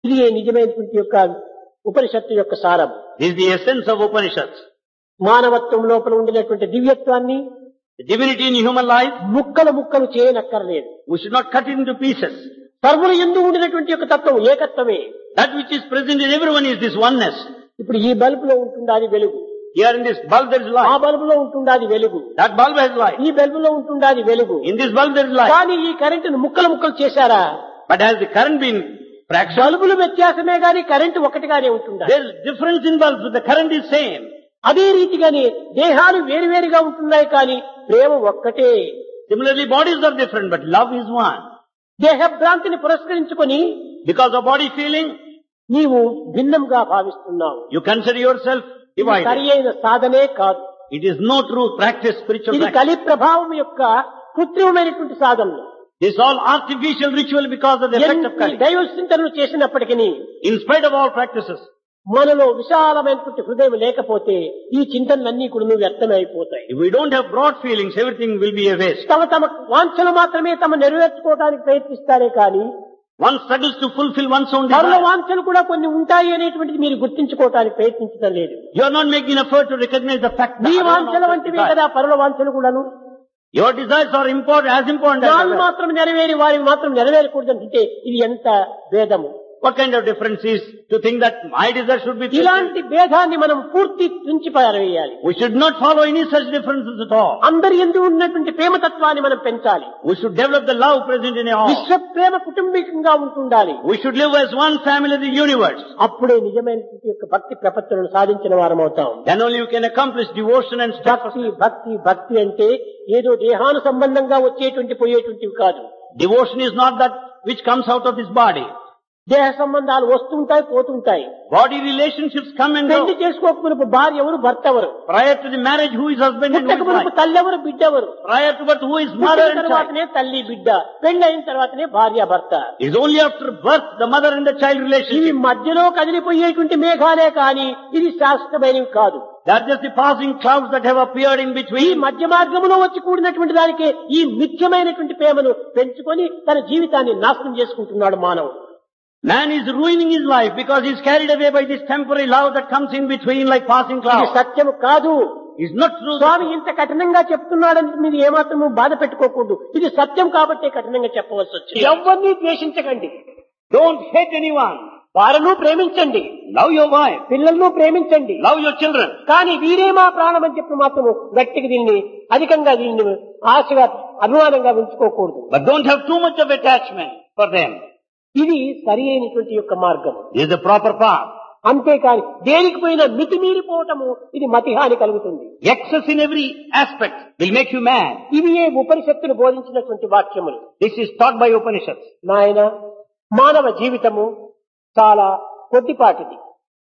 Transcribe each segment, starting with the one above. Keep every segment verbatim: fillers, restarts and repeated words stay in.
ఇది నిజమైనటువంటి యొక్క ఉపనిషత్తు యొక్క సారం. This is the essence of Upanishads. మానవత్వం లోపల ఉండినటువంటి దివ్యత్వాన్ని The divinity in human life, ముక్కలు ముక్కలు చేయనక్కర్లేదు. we should not cut it into pieces. సర్వులు యందు ఉండినటువంటి యొక్క తత్వం ఏకత్వమే. That which is present in everyone is this oneness. ఇప్పుడు ఈ బల్బులో ఉంటుంది అది వెలుగు, Here in this bulb there is ఆ light. బల్బులో ఉంటుంది అది వెలుగు, That bulb has light. ఈ బల్బులో ఉంటుంది అది వెలుగు. In this bulb there is light. కానీ ఈ కరెంటును ముక్కలు ముక్కలు చేశారా? But has the current been fractured? బల్బులు వ్యత్యాసమే గాని కరెంటు ఒకటిగానే ఉంటుందా? There is difference in bulbs, but the current is same. అదే రీతిగానే దేహాలు వేరువేరుగా ఉంటున్నాయి కానీ ప్రేమ ఒక్కటే. Similarly, bodies are different, but love is one. దేహ భ్రాంతిని పురస్కరించుకొని Because of body feeling, నీవు భిన్నంగా భావిస్తున్నావు. you consider yourself ఇది సరి divided. అయిన సాధనే కాదు. It is no true practice, spiritual ఇది practice. కలి ప్రభావం యొక్క కృత్రిమమైనటువంటి సాధనలు. This is all artificial ritual because of the effect of ఎన్ని Kali. దైవ చింతనలు చేసినప్పటికీ In spite of all practices, మనలో విశాలమైనటువంటి హృదయం లేకపోతే ఈ చింతనలన్నీ కూడా వ్యర్థమైపోతాయి. if we don't have broad feelings, everything will be a waste. తమ తమ వాంఛలు మాత్రమే తమ నెరవేర్చుకోవడానికి ప్రయత్నిస్తారే కానీ One struggles to fulfill one's own పరుల desire. వాంఛలు కూడా కొన్ని ఉంటాయి అనేటువంటిది మీరు గుర్తించుకోవడానికి ప్రయత్నించడం లేదు. You are not making effort to recognize the fact me that other వాంఛల also వంటివే desire. కదా పరుల వాంఛలు కూడాను. Your desires are important, as important as వాళ్ళు others. మాత్రం నెరవేరి వారివి మాత్రం నెరవేరకూడదంటే ఇది ఎంత భేదము. What kind of difference is to think that my desire should be fulfilled? ఇలాంటి భేదాన్ని మనం పూర్తి తుంచి పారవేయాలి. We should not follow any such differences at all. అందరి యందు ఉన్నటువంటి ప్రేమతత్వాన్ని మనం పెంచాలి. We should develop the love present in all. విశ్వ ప్రేమ కుటుంబికంగా ఉంటుండాలి. We should live as one family in the universe. అప్పుడే నిజమైనటువంటి యొక్క భక్తి ప్రపత్తులను సాధించిన వారం అవుతాం. Then only you can accomplish devotion and భక్తి steadfastness. భక్తి భక్తి అంటే ఏదో దేహాను సంబంధంగా వచ్చేటువంటి పోయేటువంటివి కాదు. Devotion is not that which comes out of this body. దేహ సంబంధాలు వస్తుంటాయి పోతుంటాయి. Body relationships come and పెళ్లి go. చేసుకోకమునుపు భార్య ఎవరు భర్త ఎవరు, Prior to the marriage, who is husband and who is పుట్టకమునుపు wife? తల్లి ఎవరు బిడ్డ ఎవరు, Prior to birth, who is mother పుట్టిన and child? తర్వాతనే తల్లి బిడ్డ, పెళ్లి అయిన తర్వాతనే భార్య భర్త. It is only after birth, the mother and the child ఇవి relationship. మధ్యలో కదిలిపోయేటువంటి మేఘాలే కానీ ఇది శాశ్వతమైనవి కాదు. They are just the passing clouds that have appeared in ఈ between. మధ్య మార్గంలో వచ్చి కూడినటువంటి దానికి ఈ మిథ్యమైనటువంటి ప్రేమను పెంచుకొని తన జీవితాన్ని నాశనం చేసుకుంటున్నాడు మానవుడు. Man is ruining his life because he is carried away by this temporary love that comes in between like passing ఇది clouds. సత్యము కాదు. It's not true. స్వామి ఇంత కఠినంగా చెప్తున్నాడని మీరు ఏమాత్రము బాధ పెట్టుకోకూడదు. ఇది సత్యం కాబట్టి కఠినంగా చెప్పవలసి వచ్చింది. ఎవరిని ద్వేషించకండి, Don't hate anyone. వారిను ప్రేమించండి, Love your wife. పిల్లలను ప్రేమించండి. Love your children. కానీ వీరే మా ప్రాణం అని చెప్పి మాత్రము గట్టిగా దీన్ని అధికంగా దీన్ని ఆశగా అభిమానంగా ఉంచుకోకూడదు. But don't have too much of attachment for them. ఇది సరి అయినటువంటి యొక్క మార్గం. This is the proper path. అంతేకాని దేనికి పోయినా మితిమీరిపోవటము ఇది మతిహాని కలుగుతుంది. Excess in every aspect will make you mad. ఇవి ఏ ఉపనిషత్తులు బోధించినటువంటి వాక్యములు. This is taught by Upanishads. నాయన మానవ జీవితము చాలా కొద్దిపాటిది,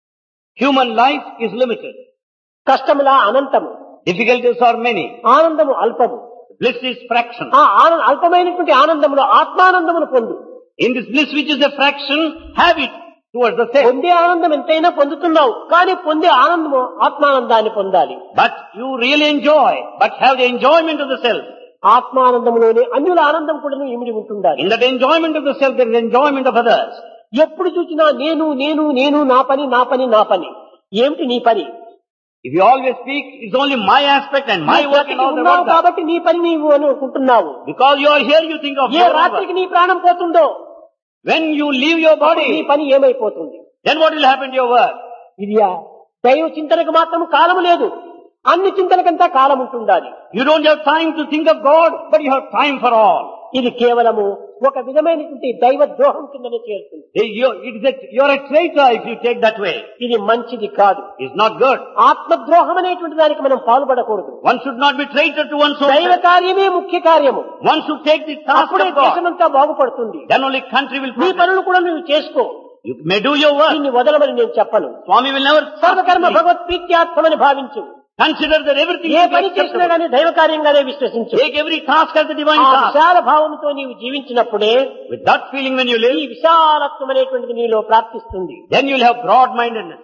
Human life is limited. కష్టముల అనంతము, Difficulties are many. ఆనందము అల్పము. Bliss is fraction. ఆ ఆనంద అల్పమైనటువంటి ఆనందములో ఆత్మానందమును పొందు. In this bliss which is a fraction, have it towards the self. పొందే ఆనందం ఎంతైనా పొందుతున్నావు, కానీ పొందే ఆనందము ఆత్మానందాన్ని పొందాలి. But you really enjoy, but have the enjoyment of the self. ఆత్మానందములోనే అన్యుల ఆనందం కూడా ఇమిడి ఉంటుండాలి. In that enjoyment of the self, there is enjoyment of others. ఎప్పుడు చూసినా నేను నేను నేను నా పని నా పని నా పని. ఏమిటి నీ పని? If you always speak, it's only my aspect and my నీ work and all the ఉన్నావు work. కాబట్టి నీ పని నీవు అనుకుంటున్నావు. Because you are here, you think of A your రాత్రికి work. నీ ప్రాణం పోతుందో When you leave your నీ body, పని ఏమైపోతుంది? then what will happen to your work? ఇది ఆ దైవ చింతనకు మాత్రం కాలము లేదు, అన్ని చింతనకంతా కాలం ఉంటుండాలి. You don't have time to think of God, but you have time for all. ఇది కేవలము ఒక విధమైనటువంటి దైవ ద్రోహం కిందనే చేరుతుంది. You, it is a, you're a traitor if you take that way. ఇది మంచిది కాదు. It's not good. ఆత్మద్రోహం అనేటువంటి దానికి మనం పాల్పడకూడదు. One should not be traitor to one's own దైవ self. కార్యమే ముఖ్య కార్యము. One should take the task అప్పుడే of God. దేశమంతా బాగుపడుతుంది. Then only country will నీ progress. పనులు కూడా నువ్వు చేసుకో, You may do your work. దీన్ని వదలమని నేను చెప్పను. Swami will never సర్వకర్మ stop. భగవత్ప్రీత్యాత్మని భావించు. Consider that everything A will be పని చేసినా acceptable. కానీ దైవ కార్యంగానే విశ్వసించు. Take every task as the divine ఆ task. విశాల భావంతో నీవు జీవించినప్పుడే With that feeling when you ఈ live, విశాలత్వం అనేటువంటిది నీలో ప్రాప్తిస్తుంది. then you will have broad-mindedness.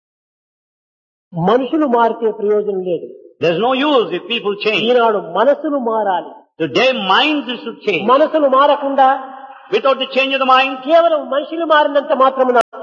మనుషులు మారితే ప్రయోజనం లేదు. There's no use if people change. ఈనాడు మనసులు మారాలి. Today minds should change. మనసులు మారకుండా Without the change of the mind, కేవలం మనుషులు మారినంత మాత్రమున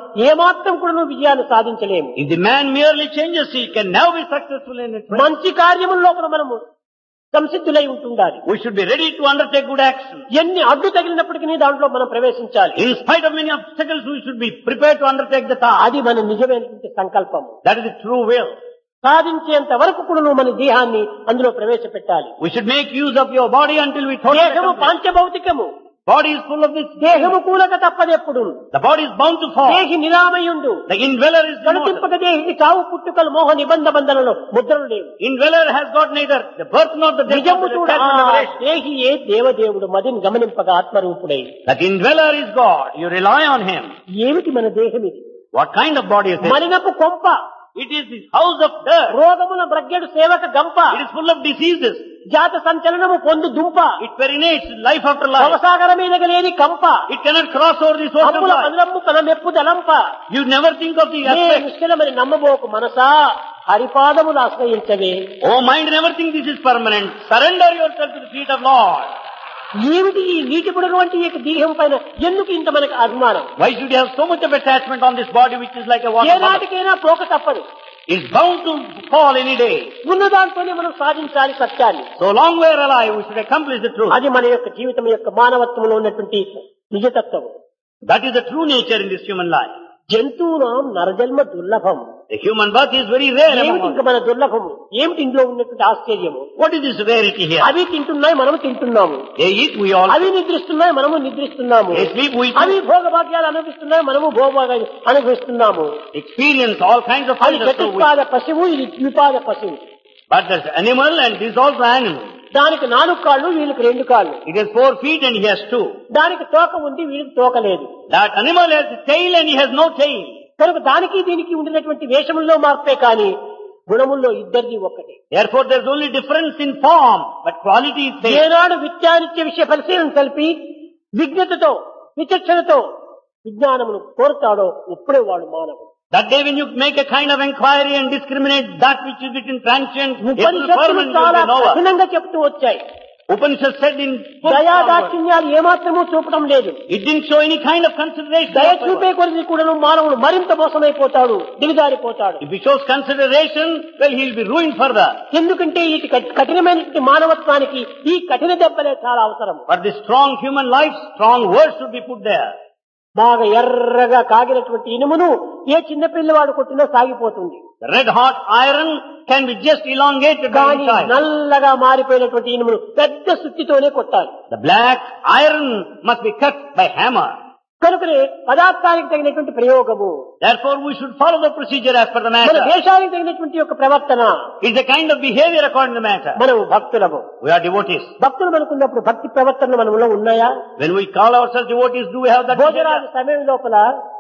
ఏమాత్రం కూడా నువ్వు విజయాన్ని సాధించలేము. If the man merely changes, he can never be successful in it. మంచి కార్యముల లోపల మనము సంసిద్ధులై ఉంటుండాలి. We should be ready to undertake good action. ఎన్ని అడ్డు తగిలినప్పటికీ దాంట్లో మనం ప్రవేశించాలి. In spite of many obstacles, we should be prepared to undertake the task. అది మన నిజమైనటువంటి సంకల్పం. That is the true will. సాధించేంత వరకు కూడా నువ్వు మన దేహాన్ని అందులో ప్రవేశపెట్టాలి. We should make use of your body until we totally దేహము accomplish. పాంచభౌతికము. Body is full of this. దేహము కూలక తప్పదెప్పుడు. The body is bound to fall. దేహి నిరామయుండు. The indweller is immortal. కడుతింపక దేహికి చావు పుట్టుకలు మోహ నిబంధ బంధనలో ముద్రలు లేవు. Indweller has got neither the birth nor the death. నిజము of the చూడ death and liberation. దేహియే దేవదేవుడు మదిని గమనింపగా ఆత్మరూపుడై. That indweller is God. You rely on him. ఏమిటి మన దేహం ఇది? What kind of body is this? మలినపు కొంప. It is the house of dirt. రోగముల బ్రగ్గెడు సేవక గంప. It is full of diseases. జాత సంచలనము పొందు దుంప. It perinates life after life. భవసాగర మీద లేని కంప. It cannot cross over the source of అమ్ముల life. పదలమ్ము కల మెప్పు దలంప. You never think of the నే aspect. నిశ్చలమని నమ్మబోకు Manasa హరిపాదములు ఆశ్రయించవే. Oh mind, never think this is permanent. Surrender yourself to the feet of Lord. ఏమిటి ఈ నీటి బుడగ వంటి ఈ దేహం పైన ఎందుకు ఇంత మనకు అభిమానం? Why should you have so much of attachment on this body which is like a water bubble? ఏనాటికైనా పోక తప్పదు. It's bound to fall any day. ఉన్న దాంతోనే మనం సాధించాలి సత్యాన్ని. So long we are alive, we should accomplish the truth. అది మన యొక్క జీవితం యొక్క మానవత్వంలో ఉన్నటువంటి నిజతత్వం. That is the true nature in this human life. జంతువునాం నరజన్మ దుర్లభం. The human birth is very rare among ఏమిటి ఇంకా us. మన దుర్లభము? ఏమిటి ఇంట్లో ఉన్నటువంటి ఆశ్చర్యము? What is this rarity here? అవి తింటున్నాయి, మనము తింటున్నాము. They eat, we all అవి నిద్రిస్తున్నాయి, మనము నిద్రిస్తున్నాము. They sleep, we అవి భోగభాగ్యాలు అనుభవిస్తున్నాయి, మనము భోగభాగ్యాలు అనుభవిస్తున్నాము. experience all kinds of అది pleasures. So we- చతుష్పాద పశువు, ఇది ద్విపాద పశువు. But there's animal and this is also animal. దానికి నాలుగు కాళ్ళు, వీళ్ళకి రెండు కాళ్ళు. It has four feet and he has two. దానికి తోక ఉంది, వీళ్ళకి తోక లేదు. That animal has a tail and he has no tail. కనుక దానికి దీనికి ఉండినటువంటి వేషముల్లో మార్పే కానీ గుణముల్లో ఇద్దరిది ఒక్కటే. Therefore there's only difference in form, but quality is same. ఏనాడు విద్యానిత్య విషయ పరిశీలన కలిపి విజ్ఞతతో విచక్షణతో విజ్ఞానమును కోరుతాడో ఇప్పుడే వాడు మానవుడు. That day when you make a kind of inquiry and discriminate that which is written transient, ఉపనిషత్తులు చాలా కఠినంగా చెప్తూ వచ్చాయి. Upanishad said in దయాదాక్షిణ్యాలు ఏమాత్రమూ చూపడం లేదు. it didn't show any kind of consideration. దయ చూపే కొద్ది కూడా మానవుడు మరింత మోసమైపోతాడు, దిగజారిపోతాడు. If he shows consideration, well, he'll be ruined further. ఎందుకంటే ఈ కఠినమైనటువంటి మానవత్వానికి ఈ కఠిన దెబ్బలే చాలా అవసరం. But the strong human life, strong words should be put there. బాగా ఎర్రగా కాగినటువంటి ఇనుమును ఏ చిన్న పిల్లవాడు కొట్టినా సాగిపోతుంది. The red hot iron can be just elongated by కానీ any time. నల్లగా మారిపోయినటువంటి ఇనుమును పెద్ద సుత్తితోనే కొట్టాలి. The black iron must be cut by hammer. కనుకనే పదార్థానికి తగినటువంటి ప్రయోగము. Therefore we should follow the procedure as per the మన matter. దేశానికి తగినటువంటి యొక్క ప్రవర్తన. It's a kind of behavior according to the matter. మనము భక్తులము. We are devotees. భక్తులు అనుకున్నప్పుడు భక్తి ప్రవర్తనలు మనలో ఉన్నాయా? When we call ourselves devotees, do we have that Bhojaraju behavior? సమయం లోపల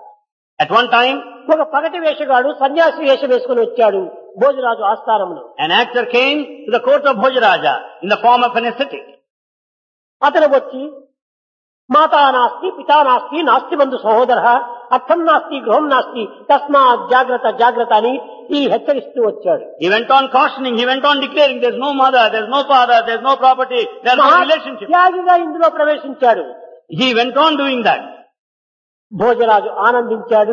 At one time, ఒక పగటి వేషగాడు సన్యాసి వేషం వేసుకుని వచ్చాడు Bhojaraju ఆస్థానమును. an actor came to the court of Bhojaraja in the form of an ascetic. అతను వచ్చి మాతా నాస్తి పితా నాస్తి నాస్తి బంధు సహోదర అర్థం నాస్తి గృహం నాస్తి తస్మాత్ జాగ్రత్త జాగ్రత్త అని ఈ హెచ్చరిస్తూ వచ్చాడు. He went on cautioning, he went on declaring, there's no mother, there's no father, there's no property, there's no relationship. త్యాగిగా ఇందులో ప్రవేశించాడు. He went on doing that. Bhojaraju ఆనందించాడు.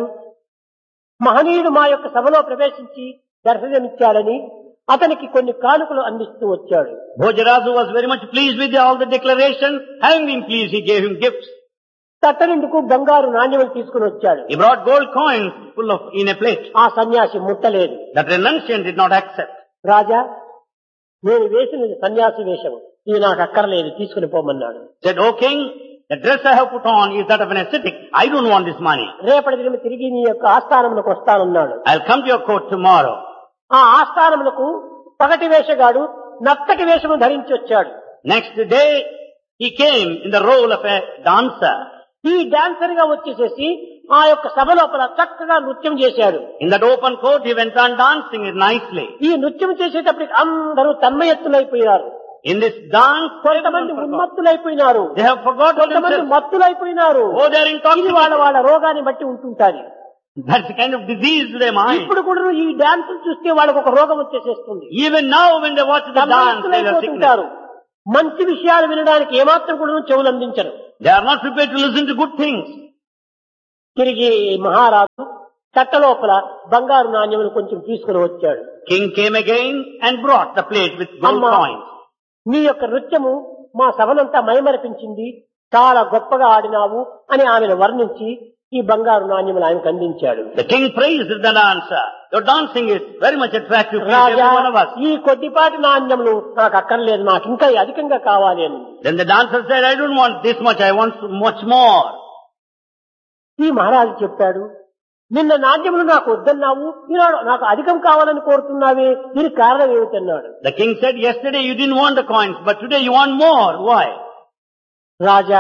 మహనీయుడు మా యొక్క సభలో ప్రవేశించి దర్శనమిచ్చాడని అతనికి కొన్ని కానుకలు అందిస్తూ వచ్చాడు. Bhojarazu was very much pleased with all the declaration. Having been pleased, he gave him gifts. తట్టనిందుకు బంగారు నాణ్యములు తీసుకుని వచ్చాడు. He brought gold coins full of in a plate. ఆ సన్యాసి ముట్టలేదు. That renunciant did not accept. రాజా, నేను వేసినది సన్యాసి వేషము, ఇది నాకు అక్కర్లేదు, తీసుకుని పోమన్నాడు. Said, O king, the dress I have put on is that of an ascetic. I don't want this money. రేపటి దినం తిరిగి నీ యొక్క ఆస్థానములకు వస్తానన్నాడు. I'll come to your court tomorrow. ఆ ఆస్థానములకు పగటి వేషగాడు నత్తటి వేషము ధరించి వచ్చాడు. Next day, he came in the role of a dancer. ఈ డాన్సర్ గా వచ్చేసేసి ఆ యొక్క సభ లోపల చక్కగా నృత్యం చేశాడు. In that open court, he went on dancing it nicely. ఈ నృత్యం చేసేటప్పటికి అందరూ తన్మయత్తులైపోయారు. In this dance, కొంతమంది ఉన్మత్తులైపోయినారు, they have forgotten కొంతమంది themselves. మత్తులైపోయినారు. Oh, they are ఇది intoxicated. వాళ్ళ వాళ్ళ రోగాన్ని బట్టి ఉంటుంటాది. That's the kind of disease to their mind. ఇప్పుడు కూడా ఈ డాన్స్ చూస్తే వాళ్ళకు ఒక రోగం వచ్చేసేస్తుంది. Even now, when they watch the dance, they are sickness. తన్మయత్తులైపోతుంటారు. మంచి విషయాలు వినడానికి ఏమాత్రం కూడా చెవులు అందించరు. They are not prepared to listen to good things. తిరిగి మహారాజు తట్ట లోపల బంగారు నాణ్యములు కొంచెం తీసుకుని వచ్చాడు. King came again and brought the plate with gold అమ్మా, coins. నీ యొక్క నృత్యము మా సభనంతా మైమరిపించింది, చాలా గొప్పగా ఆడినావు అని ఆమెను వర్ణించి ఈ బంగారు నాణ్యములు ఆమెకు అందించాడు. The king praised the dancer. Your dancing is very much attractive to every Raja, one of us. ఈ కొద్దిపాటి నాణ్యములు నాకు అక్కర్లేదు, నాకు ఇంకా అధికంగా కావాలి అని. Then the dancer said, I don't want this much, I want much more. ఈ మహారాజు చెప్పాడు, నిన్న నాణ్యములు నాకు వద్దన్నావు, ఈనాడు నాకు అధికం కావాలని కోరుతున్నావే, దీనికి కారణం ఏమిటన్నాడు. The king said, yesterday you didn't want the coins, but today you want more. Why? రాజా,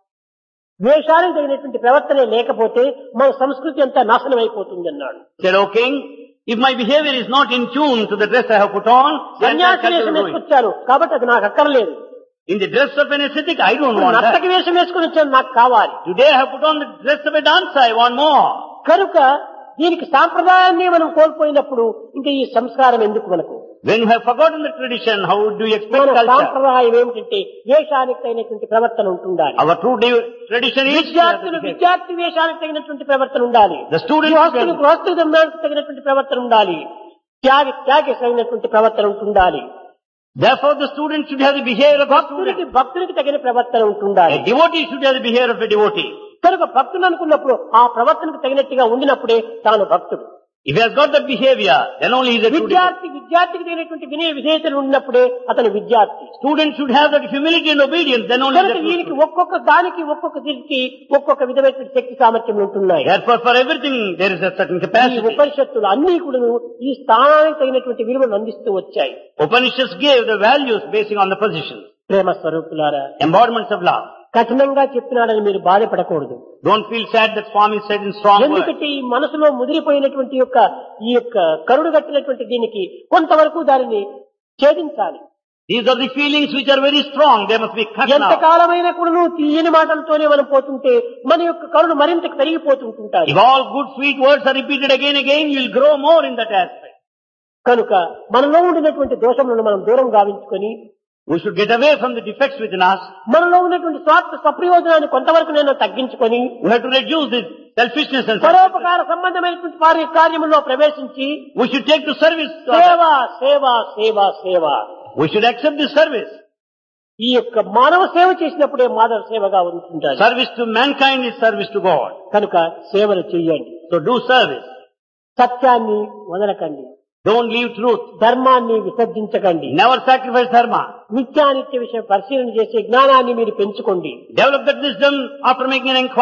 వేషానికి తగినటువంటి ప్రవర్తనే లేకపోతే మన సంస్కృతి అంతా నాశనం అయిపోతుంది అన్నాడు. Said, O king, if my behavior is not in tune to the dress I have put on, then I సన్యాసి shall వేషం ruin. వేసుకొచ్చాను కాబట్టి అది నాకు అక్కర్లేదు. In the dress of an ascetic, I don't want that. నర్తకి వేషం వేసుకుని వచ్చాను, నాకు కావాలి. Today I have put on the dress of a dancer, I want more. కనుక దీనికి సాంప్రదాయాన్ని మనం కోల్పోయినప్పుడు ఇంకా ఈ సంస్కారం ఎందుకు మనకు? When you have forgotten the tradition, how do you expect మన culture? సాంప్రదాయం ఏమిటంటే వేషానికి తగినటువంటి ప్రవర్తన ఉంటుండాలి. Our true de- tradition is విద్యార్థులు విద్యార్థి వేషానికి తగినటువంటి ప్రవర్తన ఉండాలి. the students గృహస్థులు గృహస్థుల ధర్మానికి తగినటువంటి ప్రవర్తన ఉండాలి. త్యాగి త్యాగి తగినటువంటి ప్రవర్తన ఉంటుండాలి. Therefore the student should have the behavior of a భక్తుడికి student. భక్తుడికి తగిన ప్రవర్తన ఉంటుండాలి. A devotee should have the behavior of a devotee. కనుక భక్తుడు అనుకున్నప్పుడు ఆ ప్రవర్తనకు తగినట్టుగా ఉండినప్పుడే తాను భక్తుడు. If he has got that behavior, then only he is a true devotee. విద్యార్థి విద్యార్థికి తగినటువంటి వినయ విధేయతలు ఉన్నప్పుడే అతను విద్యార్థి. Student should have that humility and obedience, then only he is కనుక a true దీనికి student. ఒక్కొక్క దానికి ఒక్కొక్క దీనికి ఒక్కొక్క విధమైనటువంటి శక్తి సామర్థ్యములు ఉంటున్నాయి. Therefore for everything there is a certain ఈ capacity. ఉపనిషత్తులు అన్ని కూడా ఈ స్థానానికి తగినటువంటి విలువను అందిస్తూ వచ్చాయి. Upanishads gave the values basing on the position. ప్రేమ స్వరూపులారా, Embodiments of love. కఠినంగా చెప్పినాడని మీరు బాధపడకూడదు. Don't feel sad that Swami said in strong words. ఎందుకంటే ఈ మనసులో ముదిరిపోయినటువంటి యొక్క ఈ యొక్క కరుడు కట్టినటువంటి దీనికి కొంతవరకు దానిని ఛేదించాలి. These are the feelings which are very strong. They must be cut ఎంత now. కాలమైనా కూడా నువ్వు తీయని మాటలతోనే మనం పోతుంటే మన యొక్క కరుణ మరింత పెరిగిపోతుంటుంటాయి. If all good sweet words are repeated again and again, you will grow more in that aspect. కనుక మనలో ఉండినటువంటి దోషములను మనం దూరం గావించుకొని We should get away from the defects within us. మనలో ఉన్నటువంటి స్వార్థ స్వప్రయోజనాన్ని కొంతవరకు నేను తగ్గించుకొని We have to reduce this selfishness and self- పరోపకార సంబంధమైనటువంటి వారి కార్యములో ప్రవేశించి We should take to service. సేవ సేవ సేవ సేవ We should accept this service. ఈ యొక్క మానవ సేవ చేసినప్పుడే మానవ సేవగా ఉంటుంటారు. Service to mankind is service to God. కనుక సేవలు చెయ్యండి. So do service. సత్యాన్ని వదలకండి, Don't leave truth. ధర్మాన్ని విసర్జించకండి, Never sacrifice dharma. నిత్యానిత్య విషయం పరిశీలన చేసే జ్ఞానాన్ని మీరు పెంచుకోండి. Develop that wisdom after making an inquiry.